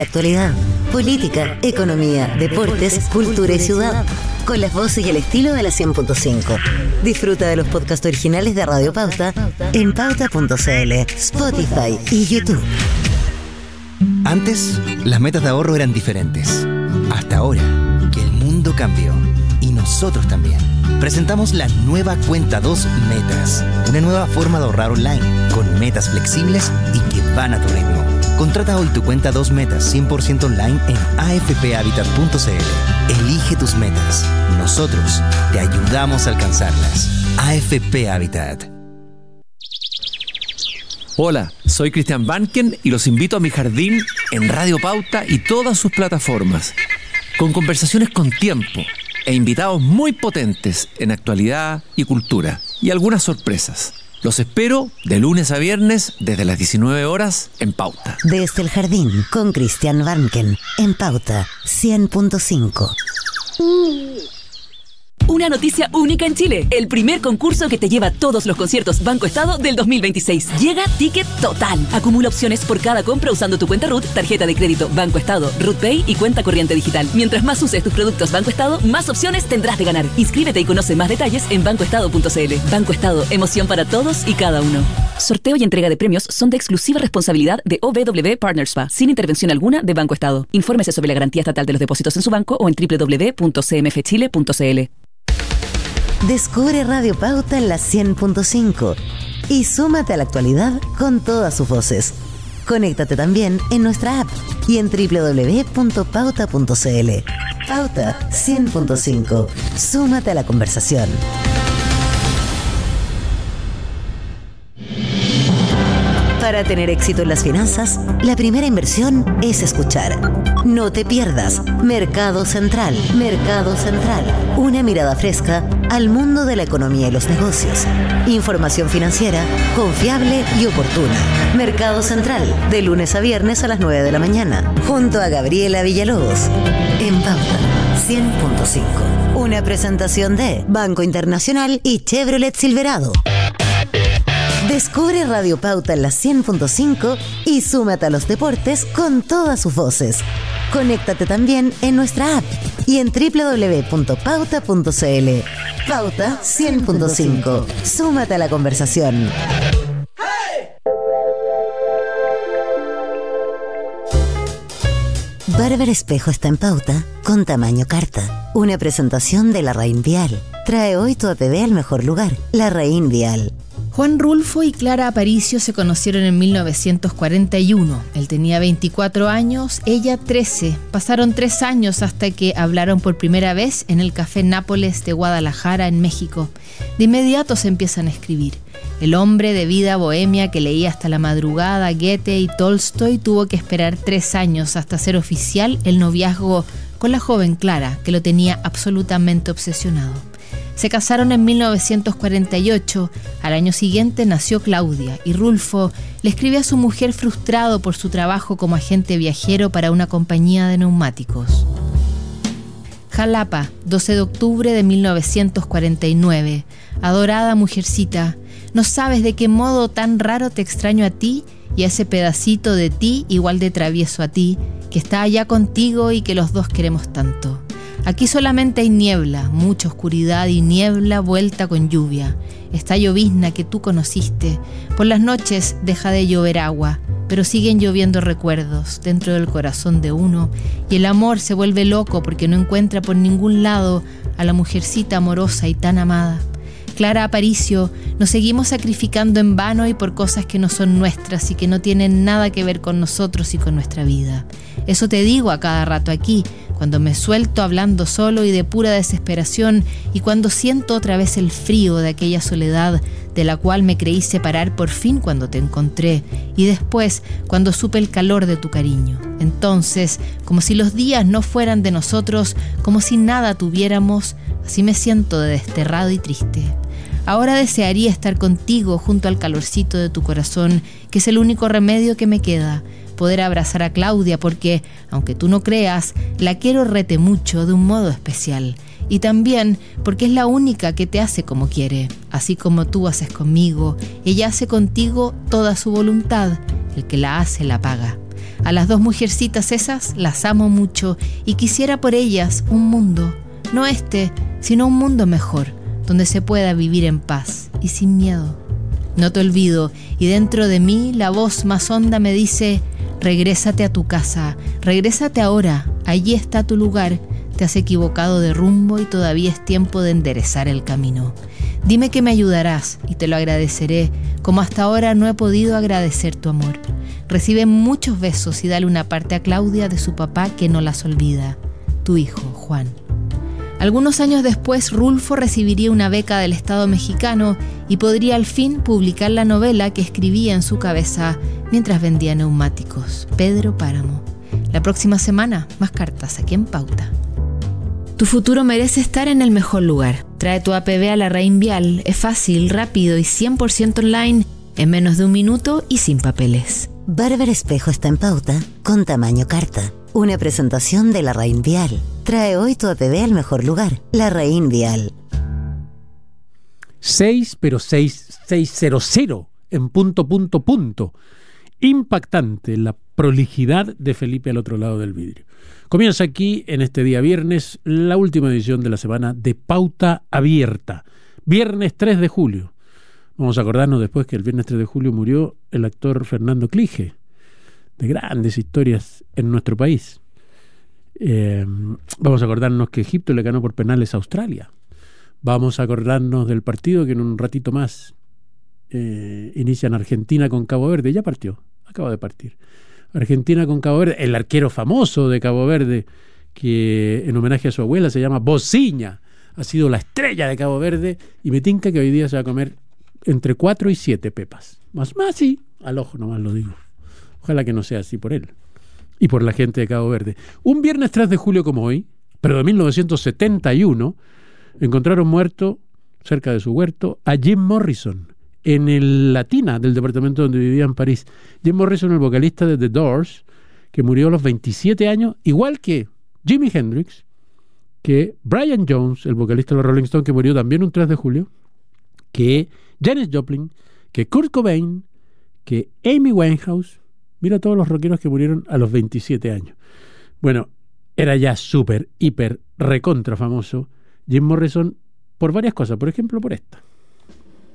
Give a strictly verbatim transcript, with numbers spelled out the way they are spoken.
Actualidad, política, economía, deportes, cultura y ciudad. Con las voces y el estilo de la cien punto cinco. Disfruta de los podcasts originales de Radio Pauta en pauta punto c l, Spotify y YouTube. Antes, las metas de ahorro eran diferentes. Hasta ahora, que el mundo cambió. Y nosotros también. Presentamos la nueva Cuenta dos Metas. Una nueva forma de ahorrar online, con metas flexibles y que van a tu ritmo. Contrata hoy tu Cuenta dos Metas cien por ciento online en a f p habitat punto c l. Elige tus metas. Nosotros te ayudamos a alcanzarlas. A F P Habitat. Hola, soy Cristian Banken y los invito a mi jardín en Radio Pauta y todas sus plataformas, con conversaciones con tiempo e invitados muy potentes en actualidad y cultura, y algunas sorpresas. Los espero de lunes a viernes desde las diecinueve horas en Pauta. Desde el jardín con Cristian Banken en Pauta cien punto cinco. Una noticia única en Chile. El primer concurso que te lleva todos los conciertos Banco Estado del dos mil veintiséis. Llega Ticket Total. Acumula opciones por cada compra usando tu cuenta R U T, tarjeta de crédito Banco Estado, R U T Pay y cuenta corriente digital. Mientras más uses tus productos Banco Estado, más opciones tendrás de ganar. Inscríbete y conoce más detalles en banco estado punto c l. Banco Estado, emoción para todos y cada uno. Sorteo y entrega de premios son de exclusiva responsabilidad de O B W Partners S P A, sin intervención alguna de Banco Estado. Infórmese sobre la garantía estatal de los depósitos en su banco o en doble u doble u doble u punto c m f chile punto c l. Descubre Radio Pauta en la cien punto cinco y súmate a la actualidad con todas sus voces. Conéctate también en nuestra app y en doble u doble u doble u punto pauta punto c l. Pauta cien punto cinco. Súmate a la conversación. Para tener éxito en las finanzas, la primera inversión es escuchar. No te pierdas Mercado Central. Mercado Central. Una mirada fresca al mundo de la economía y los negocios. Información financiera confiable y oportuna. Mercado Central, de lunes a viernes a las nueve de la mañana, junto a Gabriela Villalobos. En Pauta cien punto cinco. Una presentación de Banco Internacional y Chevrolet Silverado. Descubre Radio Pauta en la cien punto cinco y súmate a los deportes con todas sus voces. Conéctate también en nuestra app y en doble u doble u doble u punto pauta punto c l. Pauta cien punto cinco. Súmate a la conversación. Barber Espejo está en Pauta con tamaño carta. Una presentación de Larraín Vial. Trae hoy tu A P B al mejor lugar, Larraín Vial. Juan Rulfo y Clara Aparicio se conocieron en mil novecientos cuarenta y uno. Él tenía veinticuatro años, ella trece. Pasaron tres años hasta que hablaron por primera vez en el Café Nápoles de Guadalajara, en México. De inmediato se empiezan a escribir. El hombre de vida bohemia que leía hasta la madrugada Goethe y Tolstoy tuvo que esperar tres años hasta hacer oficial el noviazgo con la joven Clara, que lo tenía absolutamente obsesionado. Se casaron en mil novecientos cuarenta y ocho. Al año siguiente nació Claudia y Rulfo le escribe a su mujer frustrado por su trabajo como agente viajero para una compañía de neumáticos. Jalapa, doce de octubre de mil novecientos cuarenta y nueve. Adorada mujercita, no sabes de qué modo tan raro te extraño a ti y a ese pedacito de ti igual de travieso a ti, que está allá contigo y que los dos queremos tanto. Aquí solamente hay niebla, mucha oscuridad y niebla vuelta con lluvia. Esta llovizna que tú conociste, por las noches deja de llover agua, pero siguen lloviendo recuerdos dentro del corazón de uno y el amor se vuelve loco porque no encuentra por ningún lado a la mujercita amorosa y tan amada. Clara Aparicio, nos seguimos sacrificando en vano y por cosas que no son nuestras y que no tienen nada que ver con nosotros y con nuestra vida. Eso te digo a cada rato aquí, cuando me suelto hablando solo y de pura desesperación y cuando siento otra vez el frío de aquella soledad de la cual me creí separar por fin cuando te encontré y después cuando supe el calor de tu cariño. Entonces, como si los días no fueran de nosotros, como si nada tuviéramos, así me siento de desterrado y triste. Ahora desearía estar contigo junto al calorcito de tu corazón, que es el único remedio que me queda. Poder abrazar a Claudia porque, aunque tú no creas, la quiero rete mucho de un modo especial. Y también porque es la única que te hace como quiere. Así como tú haces conmigo, ella hace contigo toda su voluntad. El que la hace, la paga. A las dos mujercitas esas las amo mucho y quisiera por ellas un mundo, no este, sino un mundo mejor, donde se pueda vivir en paz y sin miedo. No te olvido y dentro de mí la voz más honda me dice: regrésate a tu casa, regrésate ahora, allí está tu lugar, te has equivocado de rumbo y todavía es tiempo de enderezar el camino. Dime que me ayudarás y te lo agradeceré, como hasta ahora no he podido agradecer tu amor. Recibe muchos besos y dale una parte a Claudia de su papá que no las olvida. Tu hijo, Juan. Algunos años después, Rulfo recibiría una beca del Estado mexicano y podría al fin publicar la novela que escribía en su cabeza mientras vendía neumáticos. Pedro Páramo. La próxima semana, más cartas aquí en Pauta. Tu futuro merece estar en el mejor lugar. Trae tu A P B a la Raín Vial. Es fácil, rápido y cien por ciento online, en menos de un minuto y sin papeles. Barber Espejo está en Pauta con tamaño carta. Una presentación de la Raín Vial. Trae hoy tu A P B al mejor lugar. La Raín Vial. seis, pero seis, seiscientos en punto, punto, punto. Impactante la prolijidad de Felipe al otro lado del vidrio. Comienza aquí, en este día viernes, la última edición de la semana de Pauta Abierta. Viernes tres de julio. Vamos a acordarnos después que el viernes tres de julio murió el actor Fernando Clige, de grandes historias en nuestro país. Eh, vamos a acordarnos que Egipto le ganó por penales a Australia. Vamos a acordarnos del partido que en un ratito más eh, inician Argentina con Cabo Verde. Ya partió, acaba de partir. Argentina con Cabo Verde, el arquero famoso de Cabo Verde, que en homenaje a su abuela se llama Bociña, ha sido la estrella de Cabo Verde, y me tinca que hoy día se va a comer entre cuatro y siete pepas. Más, más sí, al ojo nomás lo digo. Ojalá que no sea así por él y por la gente de Cabo Verde. Un viernes tres de julio como hoy, pero de mil novecientos setenta y uno, encontraron muerto cerca de su huerto a Jim Morrison, en el Latina del departamento donde vivía en París. Jim Morrison, el vocalista de The Doors, que murió a los veintisiete años, igual que Jimi Hendrix, que Brian Jones, el vocalista de los Rolling Stones, que murió también un tres de julio, que Janis Joplin, que Kurt Cobain, que Amy Winehouse. Mira todos los rockeros que murieron a los veintisiete años. Bueno, era ya súper, hiper, recontra famoso Jim Morrison por varias cosas. Por ejemplo, por esta.